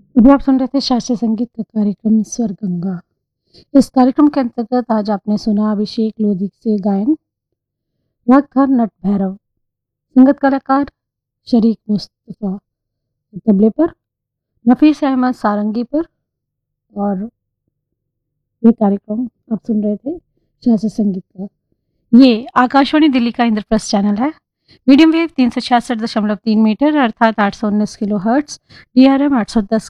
अभी आप सुन रहे थे शास्त्रीय संगीत का कार्यक्रम स्वर गंगा। इस कार्यक्रम के अंतर्गत आज आपने सुना अभिषेक लोधी से गायन, राग था नट भैरव, संगत कलाकार शरीक मुस्तफा तबले पर, नफीस अहमद सारंगी पर, और ये कार्यक्रम आप सुन रहे थे शास्त्रीय संगीत का। ये आकाशवाणी दिल्ली का इंद्रप्रस्थ चैनल है। मीडियम वेव 366.3 मीटर अर्थात 819 किलो हर्ट्स, DRM 810